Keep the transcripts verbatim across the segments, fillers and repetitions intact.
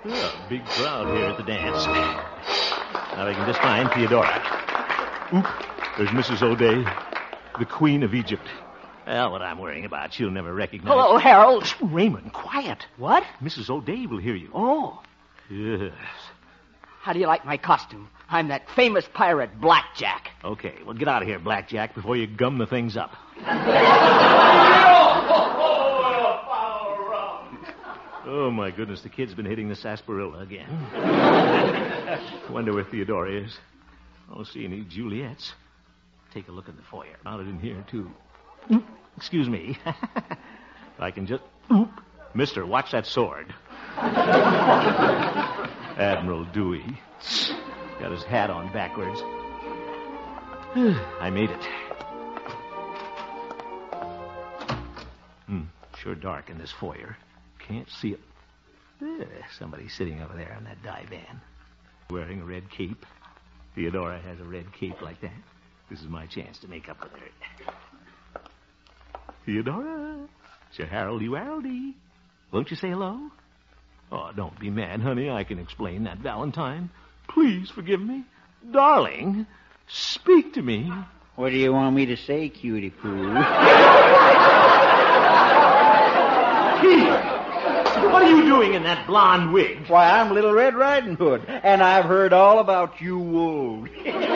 Oh, big crowd here at the dance. Now we can just find Theodora. Oop, there's Missus O'Day, the Queen of Egypt. Well, what I'm worrying about, she'll never recognize... Hello, Harold. Shh, Raymond, quiet. What? Missus O'Day will hear you. Oh. Yes. How do you like my costume? I'm that famous pirate, Blackjack. Okay, well, get out of here, Blackjack, before you gum the things up. Oh, my goodness, the kid's been hitting the sarsaparilla again. Wonder where Theodora is. I don't see any Juliets. Take a look in the foyer. Mounted in here, too. Oop, excuse me. I can just... Oop. Mister, watch that sword. Admiral Dewey. Got his hat on backwards. I made it. Hmm, sure dark in this foyer. Can't see it. Uh, somebody's sitting over there on that divan. Wearing a red cape. Theodora has a red cape like that. This is my chance to make up with her. Theodora. Sir Harold Haroldy. Won't you say hello? Oh, don't be mad, honey. I can explain that, Valentine. Please forgive me. Darling, speak to me. What do you want me to say, cutie poo? What are you doing in that blonde wig? Why, I'm Little Red Riding Hood, and I've heard all about you wolves.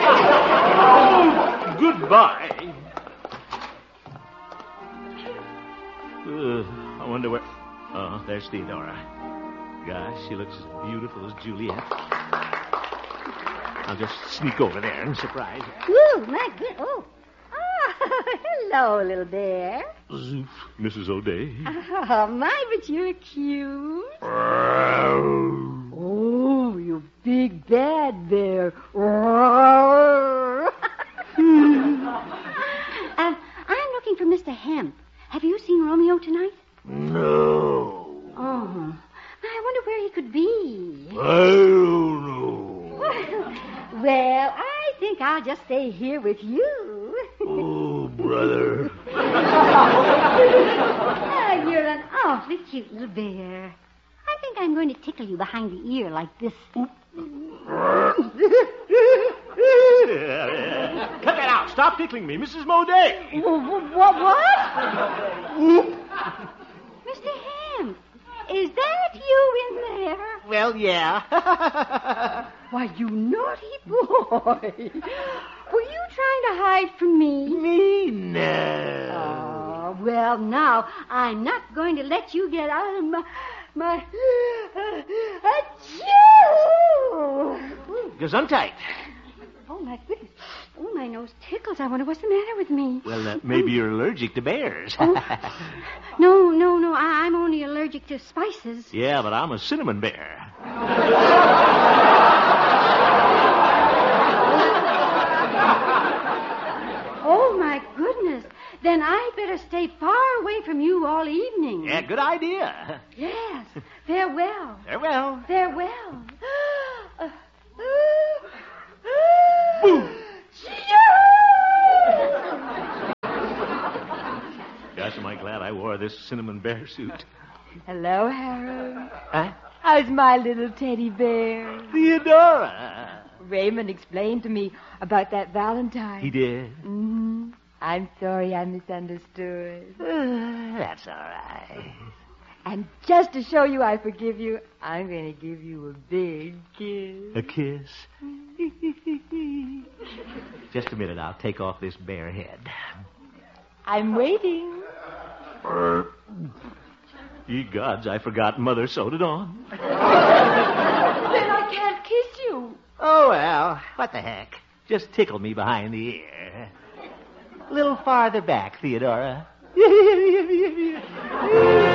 Oh, goodbye. Uh, I wonder where... Oh, there's Theodora. Gosh, she looks as beautiful as Juliet. I'll just sneak over there and surprise her. Ooh, my good... Oh. Oh, hello, little bear. Zoof, Missus O'Day. Oh, my, but you're cute. Oh, you big bad bear. um, I'm looking for Mister Hemp. Have you seen Romeo tonight? No. Oh, I wonder where he could be. I don't know. Well, I think I'll just stay here with you. Oh, brother. Oh, you're an awfully cute little bear. I think I'm going to tickle you behind the ear like this. Cut that out. Stop tickling me, Missus Moday. What? What? Mister Hemp, is that you in there? Well, yeah. Why, you naughty boy. Were you trying to hide from me? Me? No. Oh, well, now, I'm not going to let you get out of my... my... Achoo! Gesundheit. Oh, my goodness. Oh, my nose tickles. I wonder what's the matter with me. Well, uh, maybe you're allergic to bears. Oh. No, no, no. I- I'm only allergic to spices. Yeah, but I'm a cinnamon bear. Oh, my goodness. Then I'd better stay far away from you all evening. Yeah, good idea. Yes. Farewell. Farewell. Farewell. uh, Boom. Gosh, am I glad I wore this cinnamon bear suit. Hello, Harold. Huh? How's my little teddy bear? Theodora. Raymond explained to me about that Valentine. He did? Mm-hmm. I'm sorry I misunderstood. Uh, that's all right. And just to show you I forgive you, I'm going to give you a big kiss. A kiss? Just a minute, I'll take off this bear head. I'm waiting. Ye gods, I forgot Mother sewed it on. Then I can't kiss you. Oh, well, what the heck? Just tickle me behind the ear. A little farther back, Theodora.